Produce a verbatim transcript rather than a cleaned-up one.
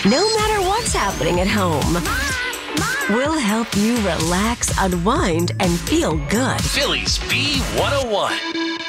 No matter what's happening at home, we'll help you relax, unwind, and feel good. Phillies B one oh one.